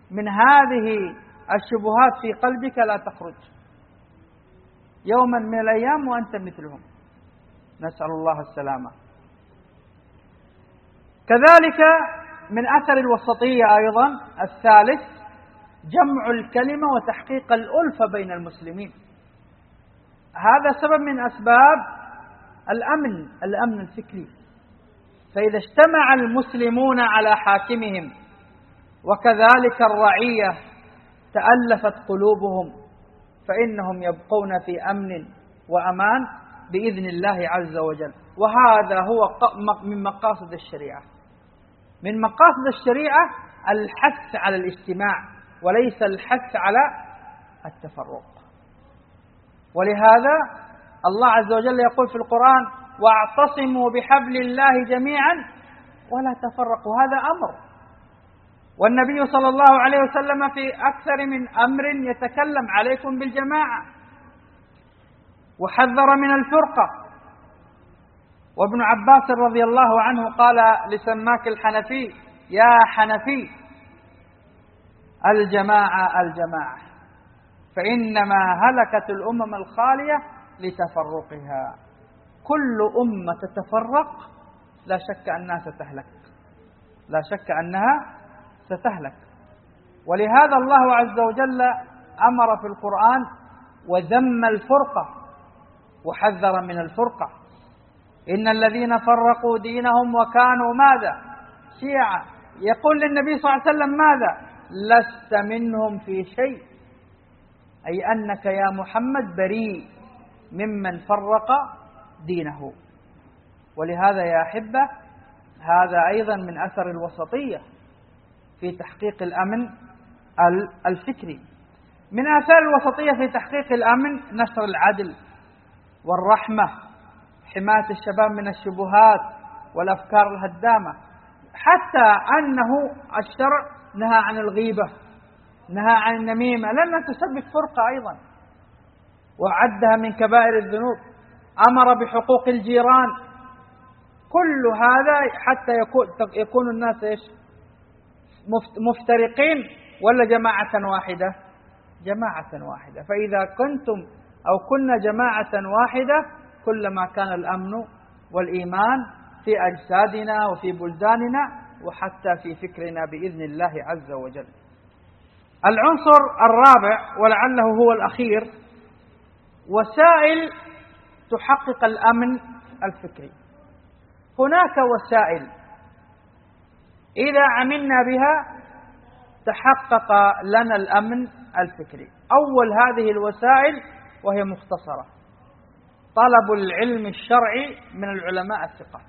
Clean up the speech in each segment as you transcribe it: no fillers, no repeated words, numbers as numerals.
من هذه الشبهات في قلبك لا تخرج يوما من الأيام وأنت مثلهم، نسأل الله السلامة. كذلك من أثر الوسطية أيضا الثالث جمع الكلمة وتحقيق الألفة بين المسلمين. هذا سبب من أسباب الأمن الفكري. فإذا اجتمع المسلمون على حاكمهم وكذلك الرعية تألفت قلوبهم فإنهم يبقون في أمن وأمان بإذن الله عز وجل. وهذا هو من مقاصد الشريعة. من مقاصد الشريعة الحث على الاجتماع وليس الحث على التفرق. ولهذا الله عز وجل يقول في القرآن: واعتصموا بحبل الله جميعا ولا تفرقوا. هذا أمر. والنبي صلى الله عليه وسلم في أكثر من أمر يتكلم عليكم بالجماعة وحذر من الفرقة. وابن عباس رضي الله عنه قال لسماك الحنفي: يا حنفي الجماعة الجماعة، فإنما هلكت الأمم الخالية لتفرقها. كل أمة تتفرق لا شك أنها ستهلك، لا شك أنها ستهلك. ولهذا الله عز وجل أمر في القرآن وذم الفرقة وحذر من الفرقة. إن الذين فرقوا دينهم وكانوا ماذا؟ شيعا. يقول للنبي صلى الله عليه وسلم ماذا؟ لست منهم في شيء، أي أنك يا محمد بريء ممن فرق دينه. ولهذا يا أحبة هذا أيضا من أثر الوسطية في تحقيق الأمن الفكري. من آثار الوسطية في تحقيق الأمن نشر العدل والرحمة، حماية الشباب من الشبهات والأفكار الهدامة، حتى أنه الشرع نهى عن الغيبة، نهى عن النميمة لأنها تسبب فرقة أيضا وعدها من كبائر الذنوب. أمر بحقوق الجيران. كل هذا حتى يكون الناس إيش؟ مفترقين ولا جماعة واحدة؟ جماعة واحدة. فإذا كنتم أو كنا جماعة واحدة كلما كان الأمن والإيمان في أجسادنا وفي بلداننا وحتى في فكرنا بإذن الله عز وجل. العنصر الرابع ولعله هو الأخير وسائل تحقق الأمن الفكري. هناك وسائل إذا عملنا بها تحقق لنا الأمن الفكري. أول هذه الوسائل وهي مختصرة: طلب العلم الشرعي من العلماء الثقات.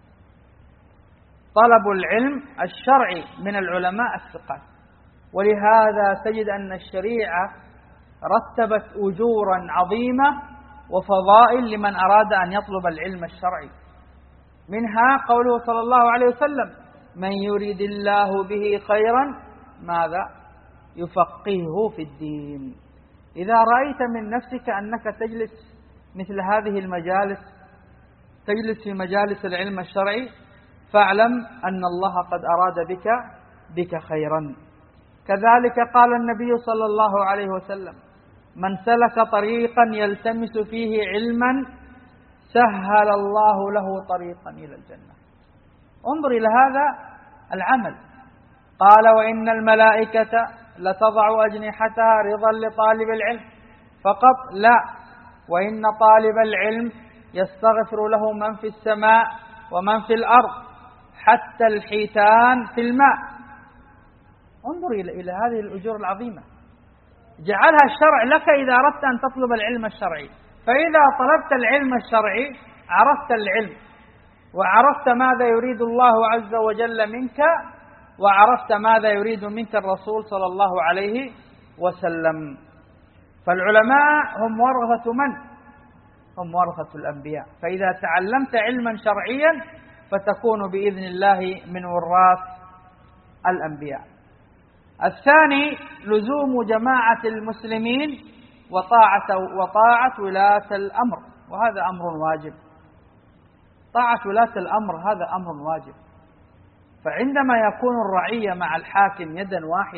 طلب العلم الشرعي من العلماء الثقات. ولهذا تجد أن الشريعة رتبت أجورا عظيمة وفضائل لمن أراد أن يطلب العلم الشرعي. منها قوله صلى الله عليه وسلم: من يريد الله به خيرا ماذا؟ يفقهه في الدين. إذا رأيت من نفسك أنك تجلس مثل هذه المجالس، تجلس في مجالس العلم الشرعي، فاعلم أن الله قد أراد بك خيرا. كذلك قال النبي صلى الله عليه وسلم: من سلك طريقا يلتمس فيه علما سهل الله له طريقا إلى الجنة. انظر إلى هذا العمل. قال: وإن الملائكة لتضع أجنحتها رضا لطالب العلم فقط، لا، وإن طالب العلم يستغفر له من في السماء ومن في الأرض حتى الحيتان في الماء. انظر إلى هذه الأجور العظيمة جعلها الشرع لك إذا أردت أن تطلب العلم الشرعي. فإذا طلبت العلم الشرعي عرفت العلم وعرفت ماذا يريد الله عز وجل منك وعرفت ماذا يريد منك الرسول صلى الله عليه وسلم. فالعلماء هم ورثة من؟ هم ورثة الأنبياء. فإذا تعلمت علما شرعيا فتكون بإذن الله من وراث الأنبياء. الثاني لزوم جماعة المسلمين وطاعة ولاة الأمر، وهذا أمر واجب. طاعة ولاة الأمر هذا أمر واجب. فعندما يكون الرعية مع الحاكم يدا واحدة